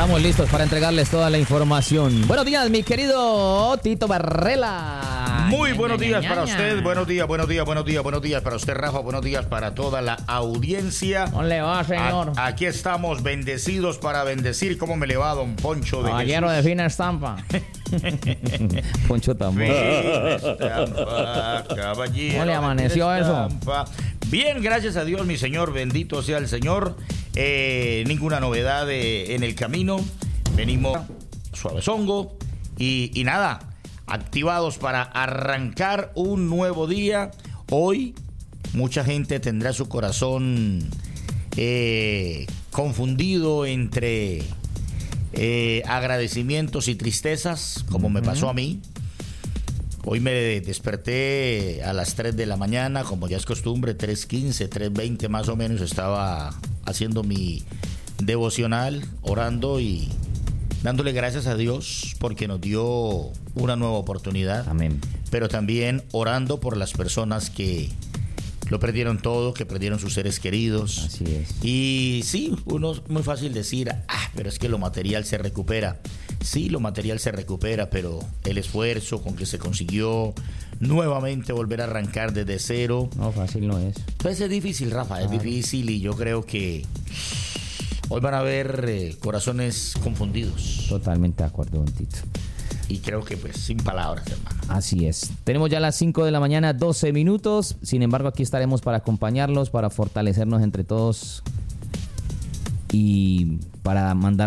Estamos listos para entregarles toda la información. Buenos días, mi querido Tito Barrela. Muy buenos días para usted. Buenos días para usted, Rafa. Buenos días para toda la audiencia. ¿Cómo le va, señor? Aquí estamos bendecidos para bendecir. ¿Cómo me le va, don Poncho de Caballero Jesús? de fina estampa. Poncho Tambor. Fina estampa, caballero. ¿Cómo le amaneció de eso? estampa. Bien, gracias a Dios, mi señor. Bendito sea el Señor. Ninguna novedad en el camino. Venimos suavezongo y nada, activados para arrancar un nuevo día. Hoy mucha gente tendrá su corazón confundido entre agradecimientos y tristezas, como me pasó a mí. Hoy me desperté a las 3 de la mañana, como ya es costumbre, 3:15, 3:20 más o menos. Estaba haciendo mi devocional, orando y dándole gracias a Dios porque nos dio una nueva oportunidad. Amén. Pero también orando por las personas que lo perdieron todo, que perdieron sus seres queridos. Así es. Y sí, uno es muy fácil decir, pero es que lo material se recupera. Sí, lo material se recupera, pero el esfuerzo con que se consiguió nuevamente volver a arrancar desde cero. No, fácil no es. Pues es difícil, Rafa, Claro. es difícil y yo creo que hoy van a haber corazones confundidos. Totalmente de acuerdo, don Tito. Y creo que pues sin palabras, hermano. Así es. Tenemos ya las 5 de la mañana, 12 minutos. Sin embargo, aquí estaremos para acompañarlos, para fortalecernos entre todos y para mandar